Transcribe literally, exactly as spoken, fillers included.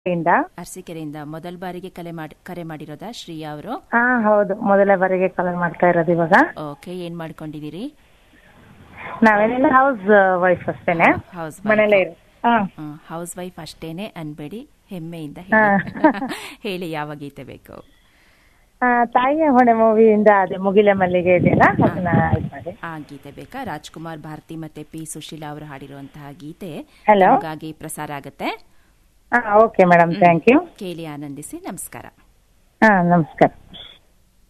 ಇಂದ ಅರಸೀಕೆರೆಯಿಂದ ಮೊದಲ ಬಾರಿಗೆ ಕರೆ ಮಾಡಿ ಕರೆ ಮಾಡಿರೋದಾ ಶ್ರೀಯಾ ಅವರು? ಹಾ ಹೌದು, ಮೊದಲ ಬಾರಿಗೆ ಕಾಲ್ ಮಾಡ್ತಾ ಇರೋದು ಇವಾಗ. ಓಕೆ, ಏನ್ ಮಾಡ್ಕೊಂಡಿದ್ದೀರಿ? ನಾವೇನಿಲ್ಲ, ಹೌಸ್ ವೈಫ್ ಅಷ್ಟೇನೆ, ಹೌಸ್ ಮನೇಲೆ ವೈಫ್. ಇರು. ಹಾ ಹೌಸ್ ವೈಫ್ ಅಷ್ಟೇನೆ ಅನ್ಬೇಡಿ, ಹೆಮ್ಮೆಯಿಂದ ಹೇಳಿ. ಹೇಳಿ, ಯಾವ ಗೀತೆ ಬೇಕು? ಆ, ತಾಯಿಯ ಹೊಣೆ ಮೂವಿಯಿಂದ ಅದೇ ಮುಗಿಲೆ ಮಲ್ಲಿಗೆ ಇದೆಯಲ್ಲ, ಅದನ್ನ ಇದು ಮಾಡಿ. ಆ ಗೀತೆ ಬೇಕಾ? ರಾಜ್ಕುಮಾರ್, ಭಾರತಿ ಮತ್ತೆ ಪಿ ಸುಶೀಲಾ ಅವರು ಹಾಡಿರುವಂತಹ ಗೀತೆ Hello. ನಮಗಾಗಿ ಪ್ರಸಾರ ಆಗತ್ತೆ. ಹಾ ಓಕೆ ಮೇಡಮ್, ಥ್ಯಾಂಕ್ ಯು. ಕೇಳಿ ಆನಂದಿಸಿ. ನಮಸ್ಕಾರ. ಹಾ ನಮಸ್ಕಾರ.